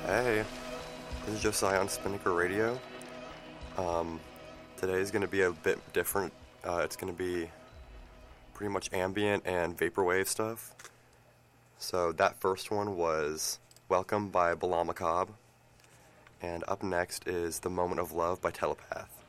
Hey, this is Josiah on Spinnaker Radio. Today is going to be a bit different. It's going to be pretty much ambient and vaporwave stuff. So that first one was Welcome by Bilal Makab. And up next is The Moment of Love by Telepath.